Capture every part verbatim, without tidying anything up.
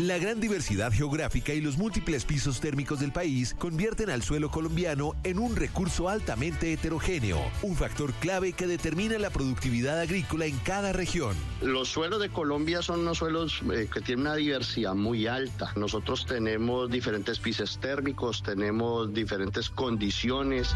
La gran diversidad geográfica y los múltiples pisos térmicos del país convierten al suelo colombiano en un recurso altamente heterogéneo, un factor clave que determina la productividad agrícola en cada región. Los suelos de Colombia son unos suelos eh, que tienen una diversidad muy alta. Nosotros tenemos diferentes pisos térmicos, tenemos diferentes condiciones.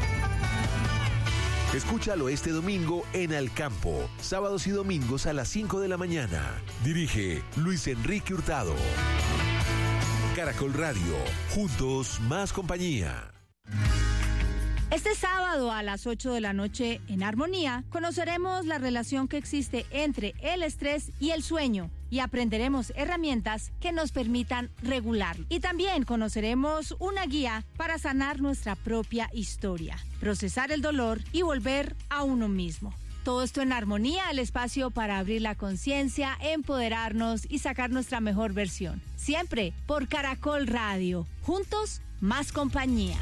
Escúchalo este domingo en Al Campo, sábados y domingos a las cinco de la mañana. Dirige Luis Enrique Hurtado. Caracol Radio, juntos más compañía. Este sábado a las ocho de la noche en Armonía conoceremos la relación que existe entre el estrés y el sueño y aprenderemos herramientas que nos permitan regularlo. Y también conoceremos una guía para sanar nuestra propia historia, procesar el dolor y volver a uno mismo. Todo esto en Armonía, el espacio para abrir la conciencia, empoderarnos y sacar nuestra mejor versión. Siempre por Caracol Radio. Juntos, más compañía.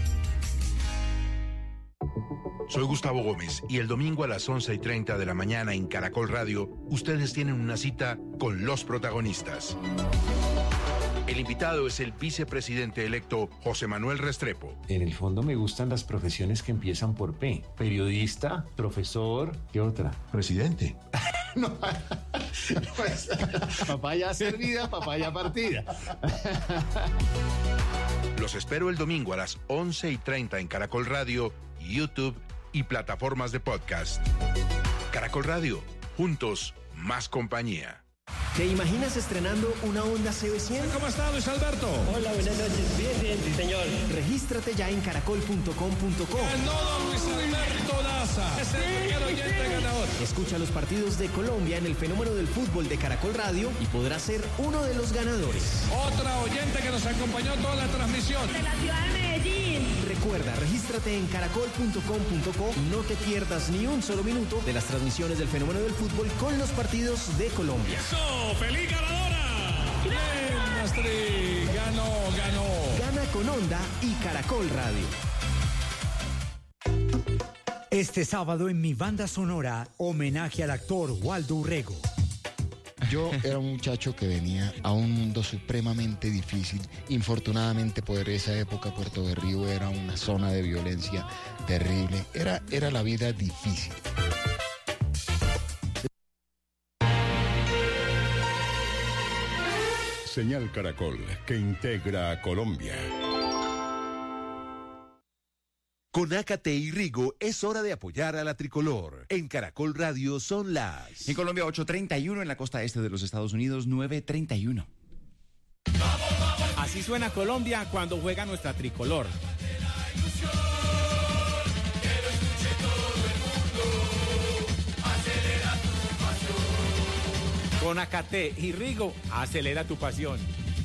Soy Gustavo Gómez y el domingo a las once y treinta de la mañana en Caracol Radio, ustedes tienen una cita con los protagonistas. El invitado es el vicepresidente electo José Manuel Restrepo. En el fondo me gustan las profesiones que empiezan por P. Periodista, profesor, ¿qué otra? Presidente. No, pues, papaya servida, papaya partida. Los espero el domingo a las once y treinta en Caracol Radio, YouTube y plataformas de podcast. Caracol Radio, juntos, más compañía. ¿Te imaginas estrenando una Honda C B cien? ¿Cómo está, Luis Alberto? Hola, buenas noches. Bien, bien, sí, señor. Regístrate ya en caracol punto com punto co. El nodo Luis Alberto Daza es el primer oyente ganador. Escucha los partidos de Colombia en el fenómeno del fútbol de Caracol Radio y podrás ser uno de los ganadores. Otra oyente que nos acompañó toda la transmisión. De la ciudad de Medellín. Recuerda, regístrate en caracol punto com punto co y no te pierdas ni un solo minuto de las transmisiones del fenómeno del fútbol con los partidos de Colombia. ¡Eso! ¡Feliz ganadora! ¡Bien, Astrid! ¡Ganó, ganó! Gana con Honda y Caracol Radio. Este sábado en mi banda sonora, homenaje al actor Waldo Urrego. Yo era un muchacho que venía a un mundo supremamente difícil. Infortunadamente, por esa época, Puerto de Río era una zona de violencia terrible. Era, era la vida difícil. Señal Caracol, que integra a Colombia. Con Ácate y Rigo es hora de apoyar a la tricolor. En Caracol Radio son las... En Colombia ocho treinta y uno, en la costa este de los Estados Unidos nueve treinta y uno. Así suena Colombia cuando juega nuestra tricolor. Con Ácate y Rigo, acelera tu pasión.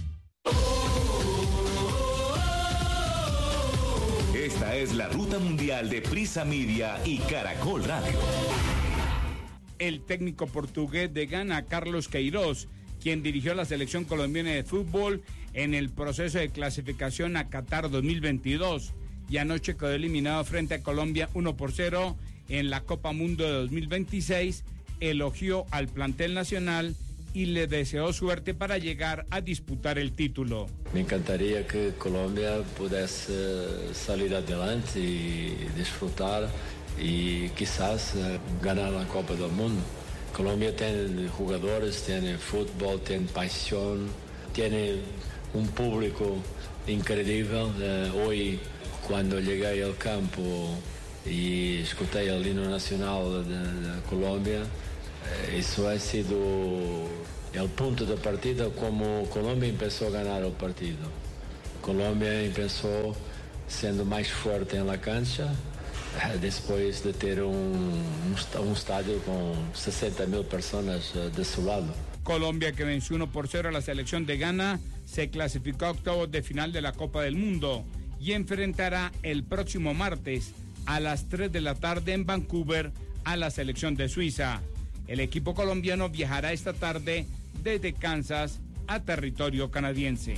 Esta es la ruta mundial de Prisa Media y Caracol Radio. El técnico portugués de Ghana, Carlos Queiroz, quien dirigió la selección colombiana de fútbol en el proceso de clasificación a Qatar dos mil veintidós y anoche quedó eliminado frente a Colombia uno por cero en la Copa Mundo de dos mil veintiséis, elogió al plantel nacional y le deseó suerte para llegar a disputar el título. Me encantaría que Colombia pudiese salir adelante y disfrutar y quizás ganar la Copa del Mundo. Colombia tiene jugadores, tiene fútbol, tiene pasión, tiene un público increíble. Eh, hoy, cuando llegué al campo y escuché el himno nacional de, de Colombia, eh, eso ha sido el punto de partida como Colombia empezó a ganar el partido. Colombia empezó siendo más fuerte en la cancha eh, después de tener un, un, un estadio con sesenta mil personas eh, de su lado. Colombia, que venció uno por cero a la selección de Ghana, se clasificó a octavos de final de la Copa del Mundo y enfrentará el próximo martes a las tres de la tarde en Vancouver a la selección de Suiza. El equipo colombiano viajará esta tarde desde Kansas a territorio canadiense.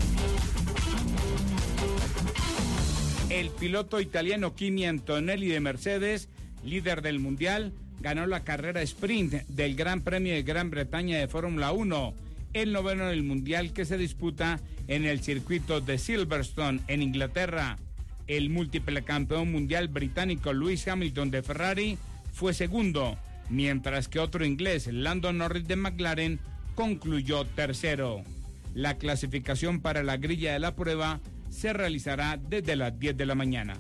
El piloto italiano Kimi Antonelli de Mercedes, líder del Mundial, ganó la carrera sprint del Gran Premio de Gran Bretaña de Fórmula uno el noveno del Mundial que se disputa en el circuito de Silverstone, en Inglaterra. El múltiple campeón mundial británico Lewis Hamilton de Ferrari fue segundo, mientras que otro inglés, Lando Norris de McLaren, concluyó tercero. La clasificación para la grilla de la prueba se realizará desde las diez de la mañana.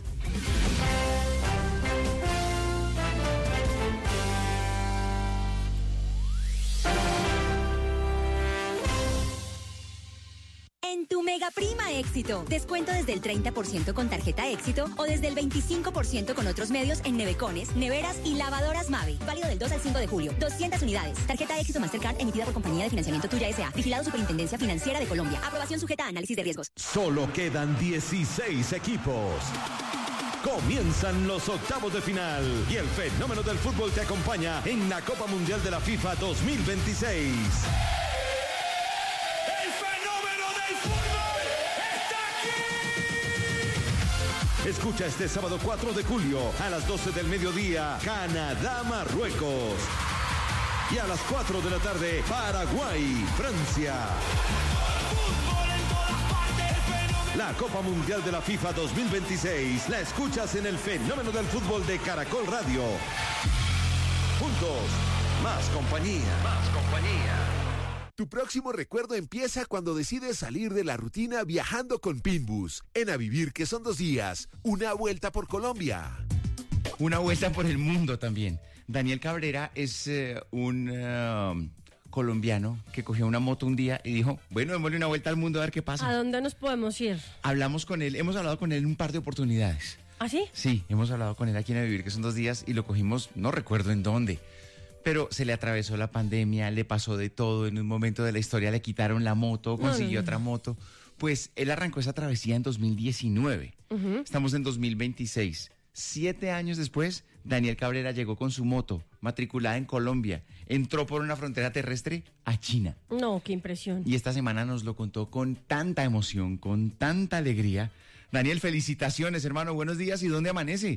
En tu Mega Prima Éxito, descuento desde el treinta por ciento con tarjeta Éxito o desde el veinticinco por ciento con otros medios en nevecones, neveras y lavadoras Mave. Válido del dos al cinco de julio. doscientas unidades. Tarjeta Éxito Mastercard emitida por Compañía de Financiamiento Tuya S A. Vigilado Superintendencia Financiera de Colombia. Aprobación sujeta a análisis de riesgos. Solo quedan dieciséis equipos. Comienzan los octavos de final y el fenómeno del fútbol te acompaña en la Copa Mundial de la FIFA dos mil veintiséis. Escucha este sábado cuatro de julio a las doce del mediodía, Canadá-Marruecos. Y a las cuatro de la tarde, Paraguay-Francia. La Copa Mundial de la FIFA dos mil veintiséis la escuchas en el fenómeno del fútbol de Caracol Radio. Juntos, más compañía. Más compañía. Tu próximo recuerdo empieza cuando decides salir de la rutina viajando con Pinbus. En A Vivir, que son dos días, una vuelta por Colombia. Una vuelta por el mundo también. Daniel Cabrera es eh, un uh, colombiano que cogió una moto un día y dijo, bueno, démosle una vuelta al mundo a ver qué pasa. ¿A dónde nos podemos ir? Hablamos con él, hemos hablado con él un par de oportunidades. ¿Ah, sí? Sí, hemos hablado con él aquí en A Vivir, que son dos días, y lo cogimos, no recuerdo en dónde. Pero se le atravesó la pandemia, le pasó de todo, en un momento de la historia le quitaron la moto, consiguió no, no, no. otra moto. Pues él arrancó esa travesía en dos mil diecinueve. Uh-huh. Estamos en dos mil veintiséis. Siete años después, Daniel Cabrera llegó con su moto, matriculada en Colombia, entró por una frontera terrestre a China. No, qué impresión. Y esta semana nos lo contó con tanta emoción, con tanta alegría. Daniel, felicitaciones, hermano, buenos días. ¿Y dónde amanece?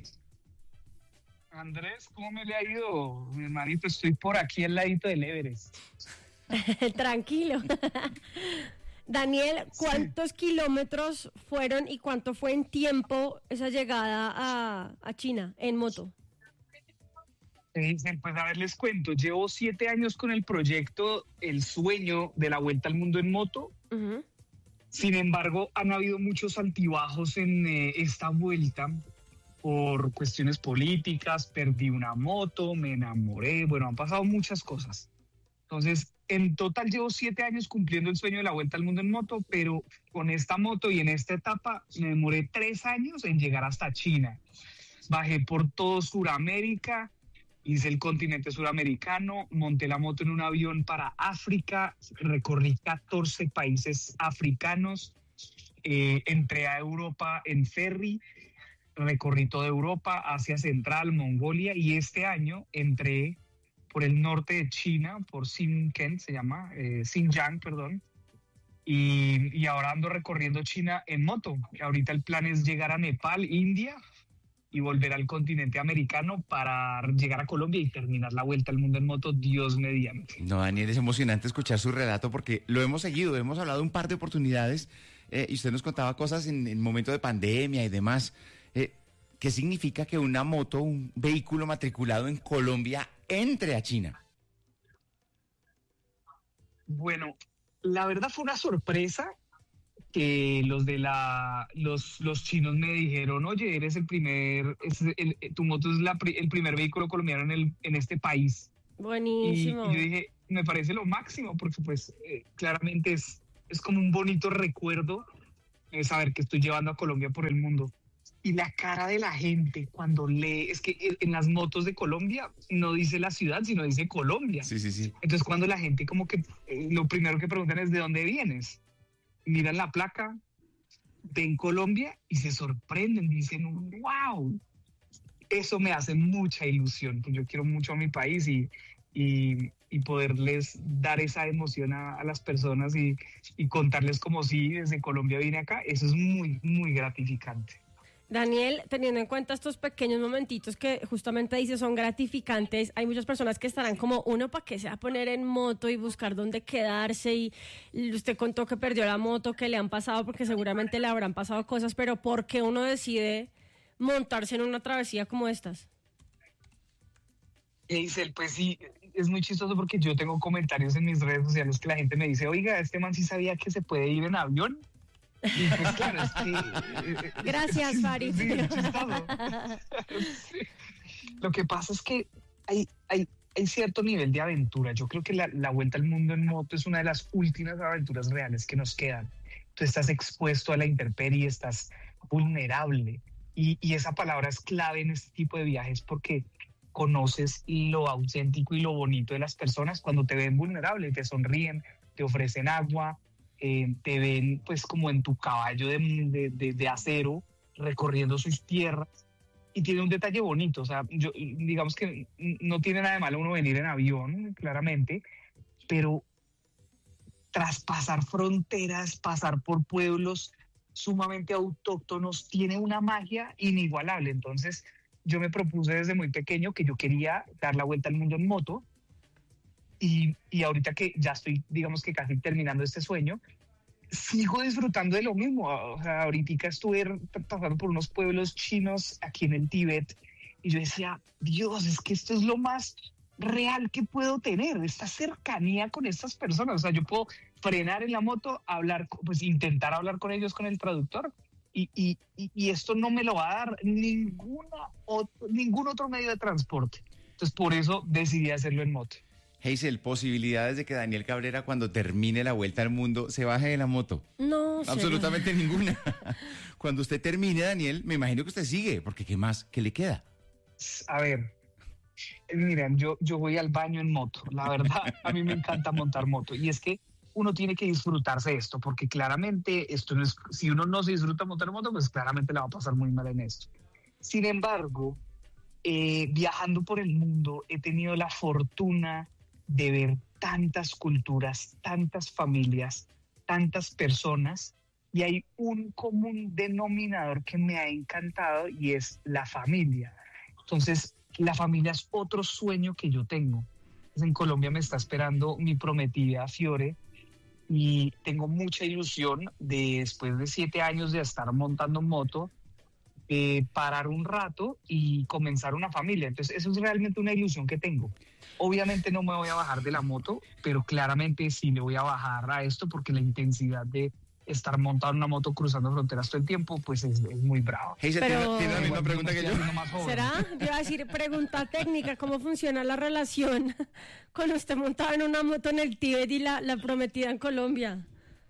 Andrés, ¿cómo me le ha ido? Mi hermanito, estoy por aquí al ladito del Everest. Tranquilo. Daniel, ¿cuántos sí. kilómetros fueron y cuánto fue en tiempo esa llegada a, a China en moto? Eh, pues a ver, les cuento. Llevo siete años con el proyecto El Sueño de la Vuelta al Mundo en Moto. Uh-huh. Sin embargo, han habido muchos altibajos en eh, esta vuelta. Por cuestiones políticas, perdí una moto, me enamoré, bueno, han pasado muchas cosas. Entonces, en total llevo siete años cumpliendo el sueño de la Vuelta al Mundo en moto, pero con esta moto y en esta etapa me demoré tres años en llegar hasta China. Bajé por todo Sudamérica, hice el continente suramericano, monté la moto en un avión para África, recorrí catorce países africanos, eh, entré a Europa en ferry, recorrí toda Europa, Asia Central, Mongolia, y este año entré por el norte de China, por Xinjiang, se llama, eh, Xinjiang, perdón, y, y ahora ando recorriendo China en moto. Ahorita el plan es llegar a Nepal, India, y volver al continente americano para llegar a Colombia y terminar la Vuelta al Mundo en moto, Dios mediante. No, Daniel, es emocionante escuchar su relato porque lo hemos seguido, hemos hablado un par de oportunidades, eh, y usted nos contaba cosas en el momento de pandemia y demás. Eh, ¿Qué significa que una moto, un vehículo matriculado en Colombia, entre a China? Bueno, la verdad fue una sorpresa que los de la los los chinos me dijeron, oye, eres el primer, es el, tu moto es la, el primer vehículo colombiano en el en este país. Buenísimo. Y, y yo dije, me parece lo máximo, porque pues eh, claramente es, es como un bonito recuerdo eh, saber que estoy llevando a Colombia por el mundo. Y la cara de la gente cuando lee, es que en las motos de Colombia no dice la ciudad, sino dice Colombia. Sí, sí, sí. Entonces cuando la gente como que, eh, lo primero que preguntan es ¿de dónde vienes? Miran la placa, ven Colombia y se sorprenden, dicen, wow. Eso me hace mucha ilusión, porque yo quiero mucho a mi país y, y, y poderles dar esa emoción a, a las personas y, y contarles como si desde Colombia vine acá, eso es muy, muy gratificante. Daniel, teniendo en cuenta estos pequeños momentitos que justamente dice son gratificantes, hay muchas personas que estarán como, uno, ¿para qué se va a poner en moto y buscar dónde quedarse? Y usted contó que perdió la moto, que le han pasado, porque seguramente le habrán pasado cosas, pero ¿por qué uno decide montarse en una travesía como estas? Eisel, pues sí, es muy chistoso porque yo tengo comentarios en mis redes sociales que la gente me dice, oiga, este man sí sabía que se puede ir en avión. Y pues claro, es que... Gracias, Farid. Sí, es chistoso. Sí. Lo que pasa es que hay, hay, hay cierto nivel de aventura. Yo creo que la, la vuelta al mundo en moto es una de las últimas aventuras reales que nos quedan. Tú estás expuesto a la intemperie, estás vulnerable. Y, y esa palabra es clave en este tipo de viajes porque conoces lo auténtico y lo bonito de las personas cuando te ven vulnerable, te sonríen, te ofrecen agua, eh, te ven pues como en tu caballo de, de, de, de acero recorriendo sus tierras y tiene un detalle bonito, o sea, yo, digamos que no tiene nada de malo uno venir en avión, claramente, pero traspasar fronteras, pasar por pueblos sumamente autóctonos, tiene una magia inigualable. Entonces yo me propuse desde muy pequeño que yo quería dar la vuelta al mundo en moto y, y ahorita que ya estoy, digamos que casi terminando este sueño, sigo disfrutando de lo mismo. O sea, ahorita estuve pasando por unos pueblos chinos aquí en el Tíbet y yo decía, Dios, es que esto es lo más real que puedo tener, esta cercanía con estas personas. O sea, yo puedo frenar en la moto, hablar, pues intentar hablar con ellos con el traductor. Y, y, y esto no me lo va a dar ninguna otro, ningún otro medio de transporte. Entonces, por eso decidí hacerlo en moto. Hazel, posibilidades de que Daniel Cabrera, cuando termine la vuelta al mundo, se baje de la moto. No, absolutamente será. Ninguna. Cuando usted termine, Daniel, me imagino que usted sigue, porque ¿qué más? ¿Qué le queda? A ver, miren, yo, yo voy al baño en moto. La verdad, a mí me encanta montar moto. Y es que uno tiene que disfrutarse esto, porque claramente esto no es, si uno no se disfruta montar moto, pues claramente le va a pasar muy mal en esto. Sin embargo, eh, viajando por el mundo, he tenido la fortuna de ver tantas culturas, tantas familias, tantas personas, y hay un común denominador que me ha encantado y es la familia. Entonces, la familia es otro sueño que yo tengo. En Colombia me está esperando mi prometida Fiore, y tengo mucha ilusión de, después de siete años de estar montando moto, eh, parar un rato y comenzar una familia. Entonces eso es realmente una ilusión que tengo. Obviamente no me voy a bajar de la moto, pero claramente sí le voy a bajar a esto porque la intensidad de estar montado en una moto cruzando fronteras todo el tiempo, pues es, es muy bravo. Hey, pero... tiene la misma pregunta que yo. ¿Será? Yo iba a decir, pregunta técnica, ¿cómo funciona la relación con usted montado en una moto en el Tíbet y la, la prometida en Colombia?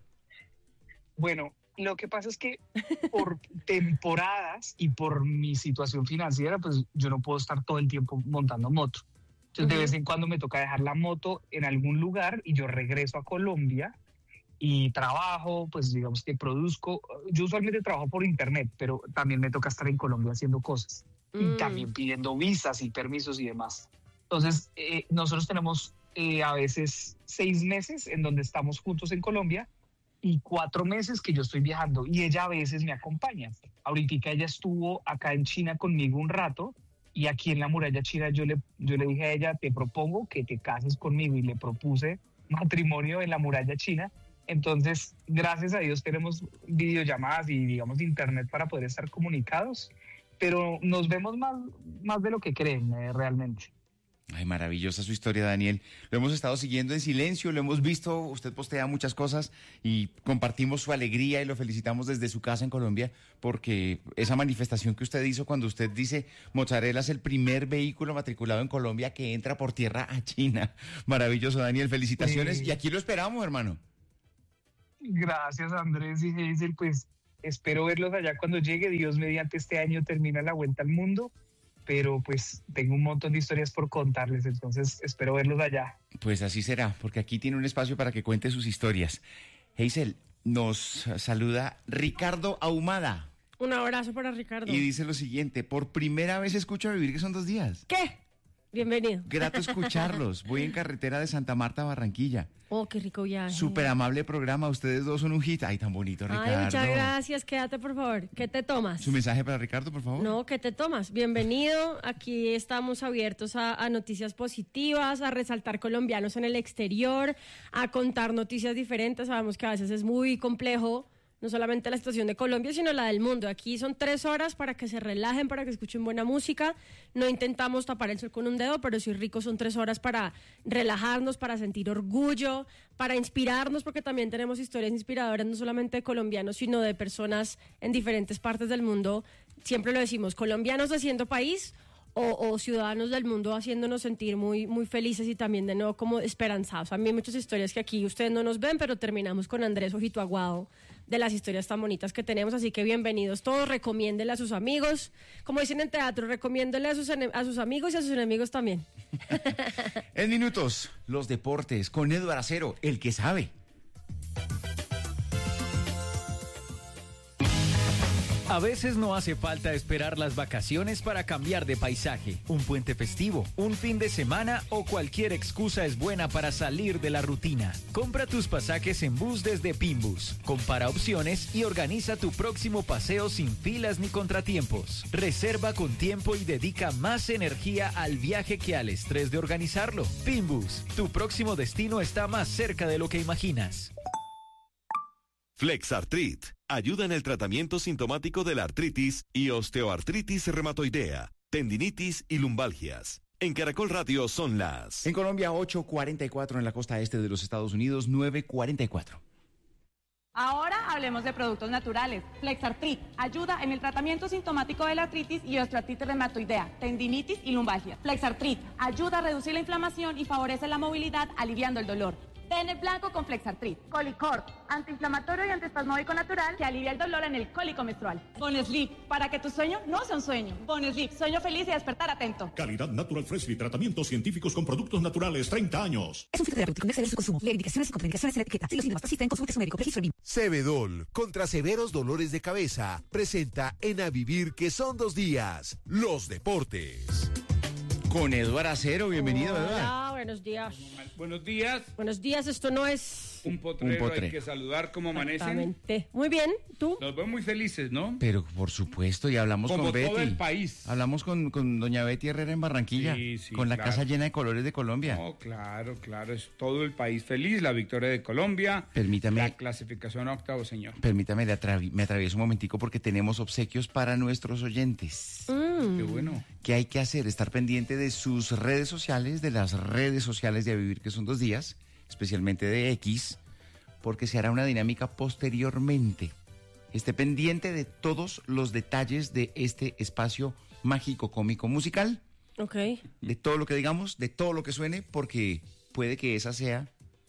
Bueno, lo que pasa es que por temporadas y por mi situación financiera, pues yo no puedo estar todo el tiempo montando moto. Entonces, uh-huh. de vez en cuando me toca dejar la moto en algún lugar y yo regreso a Colombia y trabajo, pues digamos que produzco. Yo usualmente trabajo por internet, pero también me toca estar en Colombia haciendo cosas mm. y también pidiendo visas y permisos y demás. Entonces, eh, nosotros tenemos eh, a veces seis meses en donde estamos juntos en Colombia y cuatro meses que yo estoy viajando y ella a veces me acompaña. Ahorita ella estuvo acá en China conmigo un rato y aquí en la muralla china yo le, yo le dije a ella, te propongo que te cases conmigo, y le propuse matrimonio en la muralla china. Entonces, gracias a Dios tenemos videollamadas y, digamos, internet para poder estar comunicados, pero nos vemos más, más de lo que creen, eh, realmente. Ay, maravillosa su historia, Daniel. Lo hemos estado siguiendo en silencio, lo hemos visto, usted postea muchas cosas y compartimos su alegría y lo felicitamos desde su casa en Colombia, porque esa manifestación que usted hizo cuando usted dice Mozzarella es el primer vehículo matriculado en Colombia que entra por tierra a China. Maravilloso, Daniel, felicitaciones. Sí. Y aquí lo esperamos, hermano. Gracias, Andrés y Hazel, pues espero verlos allá cuando llegue. Dios mediante, este año termina la vuelta al mundo, pero pues tengo un montón de historias por contarles, entonces espero verlos allá. Pues así será, porque aquí tiene un espacio para que cuente sus historias. Hazel, nos saluda Ricardo Ahumada. Un abrazo para Ricardo. Y dice lo siguiente: por primera vez escucho a Vivir que son dos días. ¿Qué? Bienvenido. Grato escucharlos. Voy en carretera de Santa Marta a Barranquilla. Oh, qué rico viaje. Súper amable programa. Ustedes dos son un hit. Ay, tan bonito, Ricardo. Ay, muchas gracias. Quédate, por favor. ¿Qué te tomas? Su mensaje para Ricardo, por favor. No, ¿qué te tomas? Bienvenido. Aquí estamos abiertos a, a noticias positivas, a resaltar colombianos en el exterior, a contar noticias diferentes. Sabemos que a veces es muy complejo, no solamente la situación de Colombia, sino la del mundo. Aquí son tres horas para que se relajen, para que escuchen buena música. No intentamos tapar el sol con un dedo, pero sí rico son tres horas para relajarnos, para sentir orgullo, para inspirarnos, porque también tenemos historias inspiradoras, no solamente de colombianos, sino de personas en diferentes partes del mundo. Siempre lo decimos, colombianos haciendo país o, o ciudadanos del mundo haciéndonos sentir muy, muy felices y también de nuevo como esperanzados. A mí hay muchas historias que aquí ustedes no nos ven, pero terminamos con Andrés Ojito Aguado, de las historias tan bonitas que tenemos, así que bienvenidos todos, recomiéndele a sus amigos, como dicen en teatro, recomiéndele a sus, a sus amigos y a sus enemigos también. En minutos, los deportes con Eduardo Acero, el que sabe. A veces no hace falta esperar las vacaciones para cambiar de paisaje. Un puente festivo, un fin de semana o cualquier excusa es buena para salir de la rutina. Compra tus pasajes en bus desde Pinbus. Compara opciones y organiza tu próximo paseo sin filas ni contratiempos. Reserva con tiempo y dedica más energía al viaje que al estrés de organizarlo. Pinbus, tu próximo destino está más cerca de lo que imaginas. Flexartrit ayuda en el tratamiento sintomático de la artritis y osteoartritis reumatoidea, tendinitis y lumbalgias. En Caracol Radio son las... En Colombia, ocho cuarenta y cuatro, en la costa este de los Estados Unidos, nueve cuarenta y cuatro. Ahora hablemos de productos naturales. Flexartrit ayuda en el tratamiento sintomático de la artritis y osteoartritis reumatoidea, tendinitis y lumbalgia. Flexartrit ayuda a reducir la inflamación y favorece la movilidad, aliviando el dolor. Pene blanco con Flexartrit. Colicort, antiinflamatorio y antiespasmódico natural que alivia el dolor en el cólico menstrual. Bonesleep, para que tu sueño no sea un sueño. Bonesleep, sueño feliz y despertar atento. Calidad Natural Freshly, tratamientos científicos con productos naturales, treinta años. Es un filtro terapéutico, no exceder su consumo. Leer indicaciones y contraindicaciones en la etiqueta. Si los síntomas persisten, consulte su médico. Registro B I M. Cebedol, contra severos dolores de cabeza, presenta en A Vivir que son dos días, los deportes. Con Eduardo Acero, bienvenido, Hola, Eduardo. buenos días. Buenos días. Buenos días, esto no es... Un potrero, Un potre. Hay que saludar, ¿cómo amanecen? Exactamente. Muy bien, ¿tú? Nos vemos muy felices, ¿no? Pero por supuesto, y hablamos Como con Betty. todo el país. Hablamos con, con doña Betty Herrera en Barranquilla, Sí, sí, con la claro. casa llena de colores de Colombia. No, claro, claro, es todo el país feliz, la victoria de Colombia. Permítame. La clasificación a octavo, señor. Permítame, le atravi- me atravieso un momentico porque tenemos obsequios para nuestros oyentes. Mm. Qué bueno. ¿Qué hay que hacer? Estar pendiente de sus redes sociales, de las redes sociales de A Vivir que son dos días, especialmente de X, porque se hará una dinámica posteriormente. Esté pendiente de todos los detalles de este espacio mágico, cómico, musical, Ok. de todo lo que digamos, de todo lo que suene, porque puede que esa sea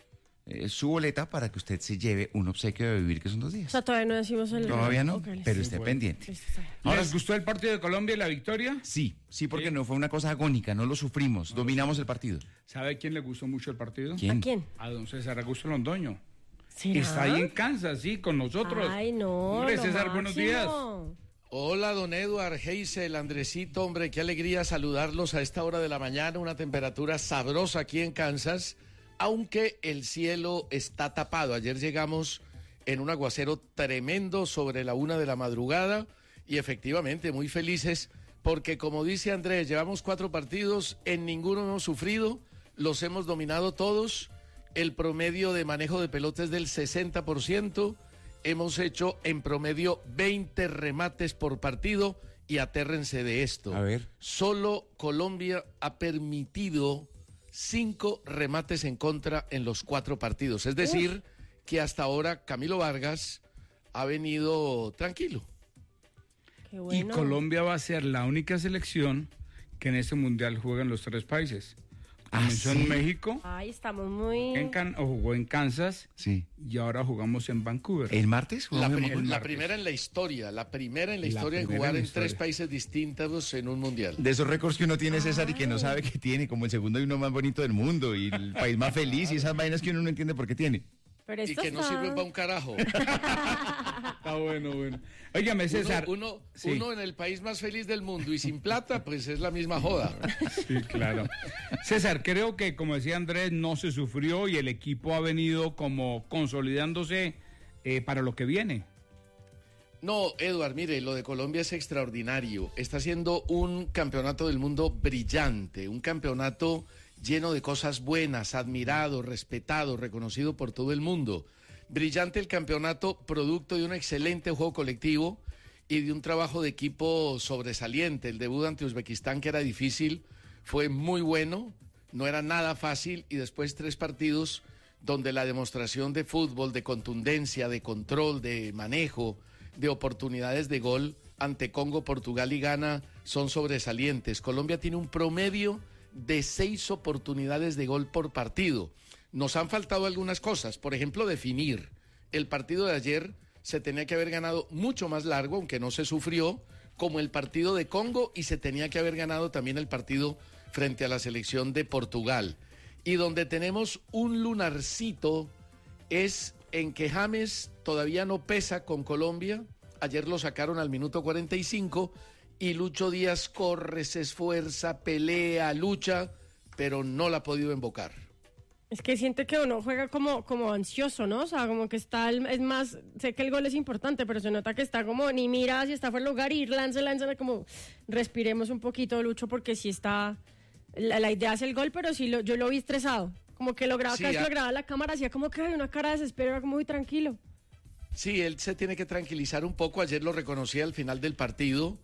eh, su boleta para que usted se lleve un obsequio de Vivir que son dos O días. sea, todavía no decimos el... Todavía no, Ok, listo. pero esté bueno. pendiente. Listo, está bien. Ahora, Les- ¿les gustó el partido de Colombia y la victoria? Sí, sí, porque Sí. no fue una cosa agónica, no lo sufrimos, dominamos el partido. ¿Sabe a quién le gustó mucho el partido? ¿Quién? ¿A quién? A don César Augusto Londoño. ¿Será? Está ahí en Kansas, sí, con nosotros. Ay, no, Hombre, lo César, buenos días. máximo. Hola, don Eduard, Heisel, Andresito, hombre, qué alegría saludarlos a esta hora de la mañana, una temperatura sabrosa aquí en Kansas, aunque el cielo está tapado. Ayer llegamos en un aguacero tremendo sobre la una de la madrugada y efectivamente muy felices porque, como dice Andrés, llevamos cuatro partidos, en ninguno hemos sufrido, los hemos dominado todos, el promedio de manejo de pelota es del sesenta por ciento, hemos hecho en promedio veinte remates por partido y atérrense de esto. A ver. Solo Colombia ha permitido cinco remates en contra en los cuatro partidos. Es decir, que hasta ahora Camilo Vargas ha venido tranquilo. Qué Y bueno. Colombia va a ser la única selección que en este mundial juega en los tres países. Comenzó ¿sí? en México, Ay, estamos muy... en Can o jugó en Kansas Sí. y ahora jugamos en Vancouver. ¿El martes? La, ¿Jugamos pri- el la martes? primera en la historia, la primera en la, La historia en primera jugar en en, la historia. tres países distintos en un mundial. De esos récords que uno tiene, César, y que no sabe que tiene, como el segundo y uno más bonito del mundo, y el país más feliz, y esas vainas que uno no entiende por qué tiene. Pero y esto que no está- sirven para un carajo. Está bueno, bueno. Óigame, César. Uno, uno, Sí. uno en el país más feliz del mundo y sin plata, pues es la misma joda. Sí, claro. César, creo que como decía Andrés, no se sufrió y el equipo ha venido como consolidándose eh, para lo que viene. No, Eduard, mire, lo de Colombia es extraordinario. Está siendo un campeonato del mundo brillante, un campeonato lleno de cosas buenas, admirado, respetado, reconocido por todo el mundo. Brillante el campeonato, producto de un excelente juego colectivo y de un trabajo de equipo sobresaliente. El debut ante Uzbekistán, que era difícil, fue muy bueno, no era nada fácil, y después tres partidos donde la demostración de fútbol, de contundencia, de control, de manejo, de oportunidades de gol ante Congo, Portugal y Ghana son sobresalientes. Colombia tiene un promedio de seis oportunidades de gol por partido. Nos han faltado algunas cosas, por ejemplo, definir. El partido de ayer se tenía que haber ganado mucho más largo, aunque no se sufrió, como el partido de Congo, y se tenía que haber ganado también el partido frente a la selección de Portugal. Y donde tenemos un lunarcito es en que James todavía no pesa con Colombia. Ayer lo sacaron al minuto cuarenta y cinco y Lucho Díaz corre, se esfuerza, pelea, lucha, pero no la ha podido invocar. Es que siente que uno juega como, como ansioso, ¿no? O sea, como que está, el- es más, sé que el gol es importante, pero se nota que está como, ni mira si está fuera del lugar y lanza, lanza, como, respiremos un poquito, Lucho, porque sí está, la, la idea es el gol, pero sí lo, yo lo vi estresado. Como que lograba, Sí, cada vez que a- lo grababa la cámara, hacía como que hay una cara de desespero, era como muy tranquilo. Sí, él se tiene que tranquilizar un poco. Ayer lo reconocía al final del partido.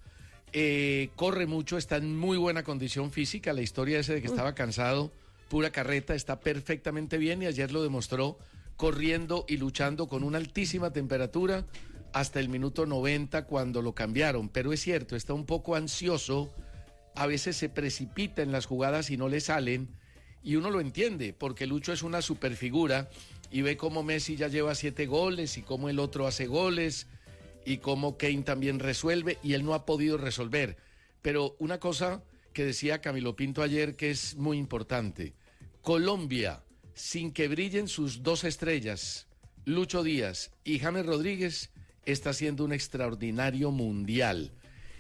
Eh, corre mucho, está en muy buena condición física. La historia esa de que estaba cansado, pura carreta, está perfectamente bien y ayer lo demostró corriendo y luchando con una altísima temperatura hasta el minuto noventa cuando lo cambiaron. Pero es cierto, está un poco ansioso, a veces se precipita en las jugadas y no le salen, y uno lo entiende, porque Lucho es una superfigura y ve cómo Messi ya lleva siete goles y cómo el otro hace goles y cómo Kane también resuelve y él no ha podido resolver. Pero una cosa que decía Camilo Pinto ayer que es muy importante, Colombia, sin que brillen sus dos estrellas, Lucho Díaz y James Rodríguez, está haciendo un extraordinario mundial.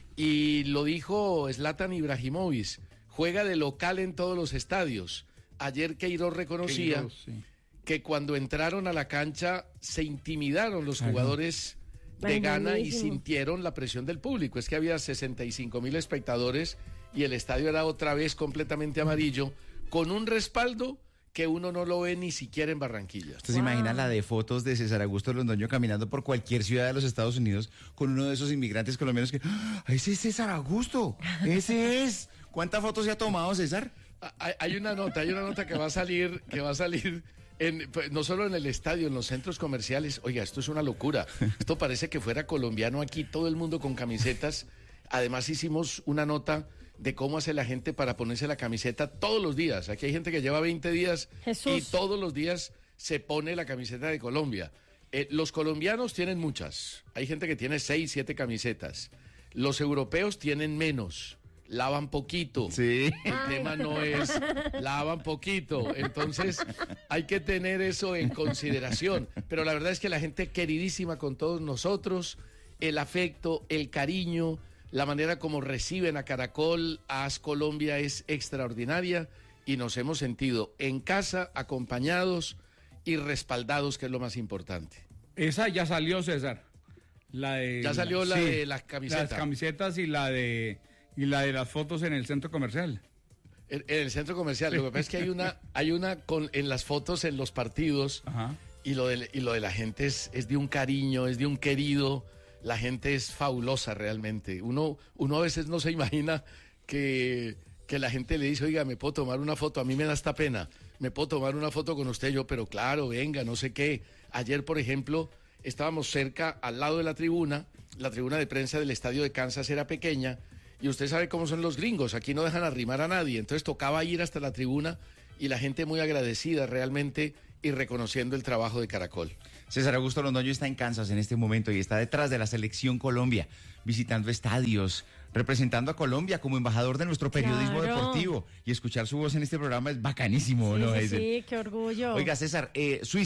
Y lo dijo Zlatan Ibrahimovic, juega de local en todos los estadios. Ayer Queiroz reconocía Queiroz, sí. que cuando entraron a la cancha se intimidaron los Ajá. jugadores de Ay, Ghana y buenísimo. sintieron la presión del público. Es que había sesenta y cinco mil espectadores y el estadio era otra vez completamente amarillo, con un respaldo que uno no lo ve ni siquiera en Barranquilla. ¿Usted se imagina la de fotos de César Augusto Londoño caminando por cualquier ciudad de los Estados Unidos con uno de esos inmigrantes colombianos que, ¡ah! ¡Ese es César Augusto! ¡Ese es! ¿Cuántas fotos se ha tomado, César? Hay, hay una nota, hay una nota que va a salir, que va a salir en, pues, no solo en el estadio, en los centros comerciales. Oiga, esto es una locura. Esto parece que fuera colombiano aquí, todo el mundo con camisetas. Además hicimos una nota de cómo hace la gente para ponerse la camiseta todos los días. Aquí hay gente que lleva veinte días Jesús. y todos los días se pone la camiseta de Colombia. Eh, los colombianos tienen muchas. Hay gente que tiene seis, siete camisetas. Los europeos tienen menos. Lavan poquito. Sí. El tema no es lavan poquito. Entonces hay que tener eso en consideración. Pero la verdad es que la gente queridísima con todos nosotros, el afecto, el cariño, la manera como reciben a Caracol, a As Colombia es extraordinaria y nos hemos sentido en casa, acompañados y respaldados, que es lo más importante. Esa ya salió, César. La de, Ya salió la de las camisetas. Las camisetas y la de y la de las fotos en el centro comercial. En, en el centro comercial. Lo que pasa es que hay una, hay una con, en las fotos, en los partidos, Ajá. y lo de, y lo de la gente es, es de un cariño, es de un querido. La gente es fabulosa realmente. Uno, uno a veces no se imagina que, que la gente le dice, oiga, ¿me puedo tomar una foto? A mí me da esta pena. ¿Me puedo tomar una foto con usted? Yo, pero claro, venga, no sé qué. Ayer, por ejemplo, estábamos cerca, al lado de la tribuna. La tribuna de prensa del estadio de Kansas era pequeña. Y usted sabe cómo son los gringos. Aquí no dejan arrimar a nadie. Entonces tocaba ir hasta la tribuna y la gente muy agradecida realmente y reconociendo el trabajo de Caracol. César Augusto Londoño está en Kansas en este momento y está detrás de la selección Colombia, visitando estadios, representando a Colombia como embajador de nuestro periodismo Claro. deportivo. Y escuchar su voz en este programa es bacanísimo, Sí, ¿no? sí, Es- sí, qué orgullo. Oiga, César, eh, Suiza,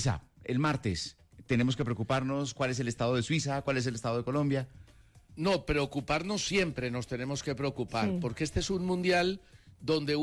el martes? ¿Tenemos que preocuparnos? ¿Cuál es el estado de Suiza? ¿Cuál es el estado de Colombia? No, preocuparnos siempre nos tenemos que preocupar, Sí. porque este es un mundial donde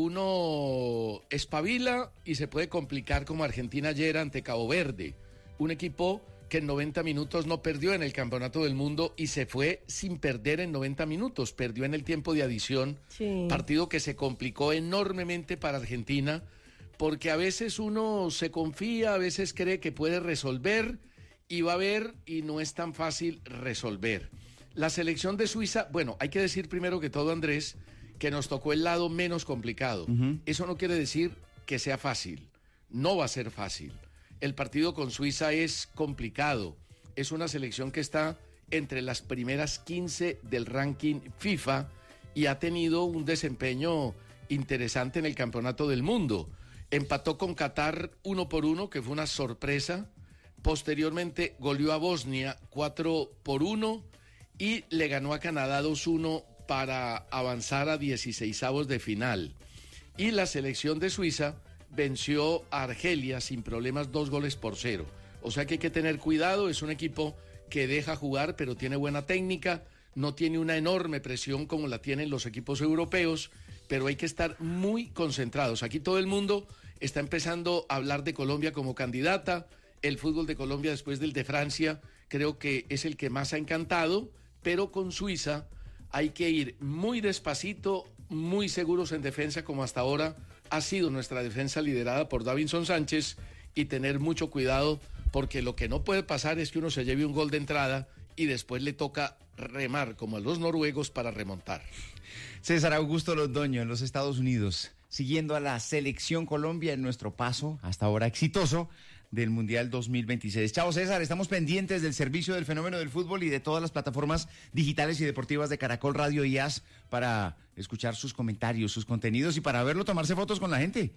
uno espabila y se puede complicar como Argentina ayer ante Cabo Verde, un equipo que en noventa minutos no perdió en el Campeonato del Mundo y se fue sin perder en noventa minutos, perdió en el tiempo de adición, Sí. partido que se complicó enormemente para Argentina, porque a veces uno se confía, a veces cree que puede resolver y va a ver y no es tan fácil resolver. La selección de Suiza, bueno, hay que decir primero que todo, Andrés, que nos tocó el lado menos complicado. Ujú. Eso no quiere decir que sea fácil, no va a ser fácil. El partido con Suiza es complicado, es una selección que está entre las primeras quince del ranking FIFA y ha tenido un desempeño interesante en el Campeonato del Mundo. Empató con Qatar uno por uno, que fue una sorpresa. Posteriormente goleó a Bosnia cuatro por uno y le ganó a Canadá dos uno para avanzar a dieciseisavos de final. Y la selección de Suiza venció a Argelia sin problemas dos goles por cero. O sea que hay que tener cuidado, es un equipo que deja jugar pero tiene buena técnica, no tiene una enorme presión como la tienen los equipos europeos, pero hay que estar muy concentrados. Aquí todo el mundo está empezando a hablar de Colombia como candidata. El fútbol de Colombia después del de Francia creo que es el que más ha encantado, pero con Suiza hay que ir muy despacito, muy seguros en defensa como hasta ahora ha sido nuestra defensa liderada por Davinson Sánchez y tener mucho cuidado porque lo que no puede pasar es que uno se lleve un gol de entrada y después le toca remar como a los noruegos para remontar. César Augusto Londoño en los Estados Unidos, siguiendo a la selección Colombia en nuestro paso, hasta ahora exitoso, del Mundial dos mil veintiséis. Chao César, estamos pendientes del servicio del fenómeno del fútbol y de todas las plataformas digitales y deportivas de Caracol Radio y A S para escuchar sus comentarios, sus contenidos y para verlo tomarse fotos con la gente.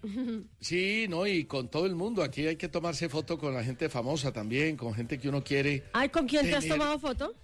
Sí, no, y con todo el mundo. Aquí hay que tomarse foto con la gente famosa también, con gente que uno quiere. Ay, ¿con quién te has tener. tomado foto?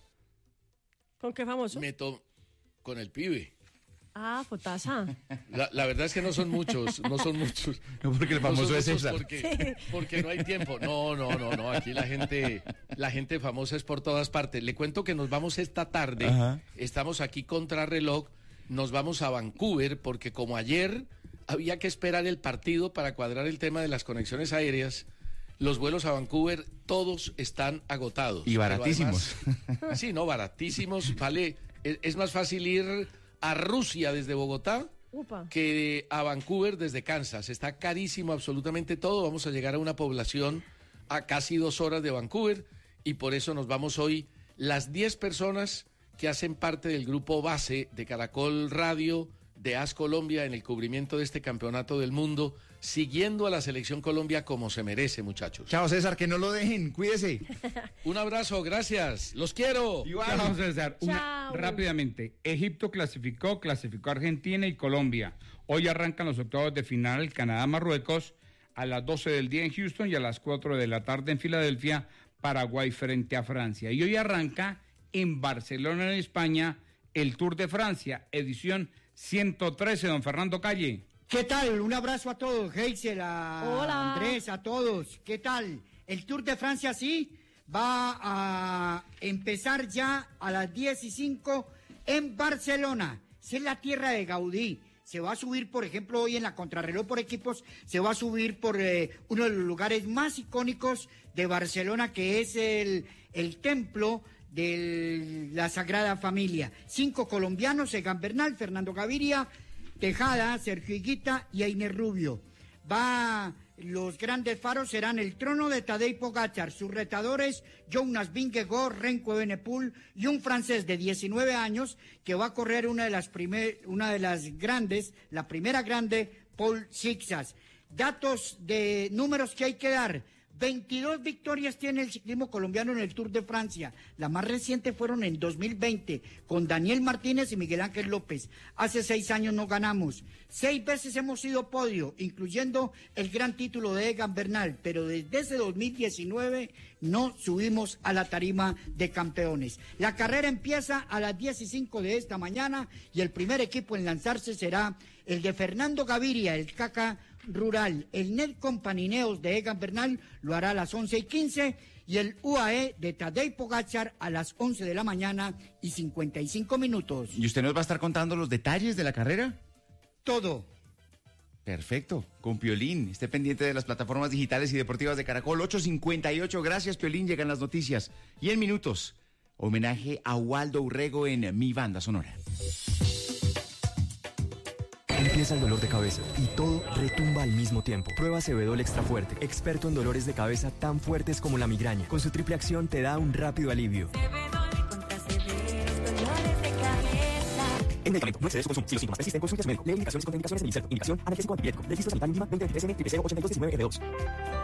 ¿Con qué famoso? Me to- con el pibe. Ah, fotaza. La, la verdad es que no son muchos, no son muchos. No, porque el famoso son es muchos César. Porque, porque no hay tiempo. No, no, no, no. Aquí la gente, la gente famosa es por todas partes. Le cuento que nos vamos esta tarde. Ajá. Estamos aquí contra reloj. Nos vamos a Vancouver porque como ayer había que esperar el partido para cuadrar el tema de las conexiones aéreas. Los vuelos a Vancouver todos están agotados. Y Pero baratísimos. además- sí, no, baratísimos. Vale, es, es más fácil ir a Rusia desde Bogotá Upa. que a Vancouver desde Kansas. Está carísimo absolutamente todo. Vamos a llegar a una población a casi dos horas de Vancouver y por eso nos vamos hoy las diez personas que hacen parte del grupo base de Caracol Radio, de A S Colombia en el cubrimiento de este campeonato del mundo, siguiendo a la selección Colombia como se merece, muchachos. Chao César, que no lo dejen, cuídese. Un abrazo, gracias. Los quiero. Chao, César. Una- Chao. rápidamente, Egipto clasificó, clasificó Argentina y Colombia. Hoy arrancan los octavos de final, Canadá-Marruecos, a las doce del día en Houston y a las cuatro de la tarde en Filadelfia, Paraguay frente a Francia. Y hoy arranca en Barcelona, en España, el Tour de Francia, edición ciento trece, don Fernando Calle. ¿Qué tal? Un abrazo a todos, Geisel, a Hola. Andrés, a todos. ¿Qué tal? El Tour de Francia sí va a empezar ya a las diez y cinco en Barcelona. Esa es la tierra de Gaudí. Se va a subir, por ejemplo, hoy en la contrarreloj por equipos, se va a subir por eh, uno de los lugares más icónicos de Barcelona, que es el, el templo de la Sagrada Familia. Cinco colombianos, Egan Bernal, Fernando Gaviria, Tejada, Sergio Higuita y Einer Rubio. Va, los grandes faros serán el Trono de Tadej Pogačar, sus retadores Jonas Vingegaard, Renko Evenepoel y un francés de diecinueve años que va a correr una de las primer, una de las grandes, la primera grande, Paul Sixas. Datos de números que hay que dar. veintidós victorias tiene el ciclismo colombiano en el Tour de Francia. La más reciente fueron en dos mil veinte con Daniel Martínez y Miguel Ángel López. Hace seis años no ganamos. Seis veces hemos sido podio, incluyendo el gran título de Egan Bernal, pero desde ese dos mil diecinueve no subimos a la tarima de campeones. La carrera empieza a las diez y cinco de esta mañana y el primer equipo en lanzarse será el de Fernando Gaviria, el Caca Rural. El Netcom Panineos de Egan Bernal lo hará a las once y quince y el U A E de Tadej Pogačar a las once de la mañana y cincuenta y cinco minutos. ¿Y usted nos va a estar contando los detalles de la carrera? Todo. Perfecto, con Piolín. Esté pendiente de las plataformas digitales y deportivas de Caracol. ocho cincuenta y ocho, gracias Piolín, llegan las noticias. Y en minutos, homenaje a Waldo Urrego en Mi Banda Sonora. Empieza el dolor de cabeza y todo retumba al mismo tiempo. Prueba Cebedol Extra Fuerte, experto en dolores de cabeza tan fuertes como la migraña. Con su triple acción te da un rápido alivio. Cebedol contra severos dolores de cabeza. En medicamento, no excedes su consumo. Si los síntomas persisten, consulte a su médico. Lee indicaciones y contraindicaciones del inserto. Indicación, analgésico antipirético. Registro sanitario mínima veinte veintitrés N, triple cero ochenta y dos diecinueve F dos.